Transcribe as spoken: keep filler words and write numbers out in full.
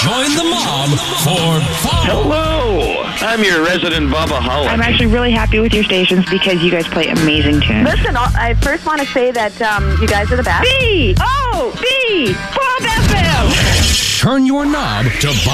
Join the mob for fun. Hello, I'm your resident Bubba-holic. I'm actually really happy with your stations because you guys play amazing tunes. Listen, I first want to say that um, you guys are the best. B O B Bob F M. Turn your knob to Bob.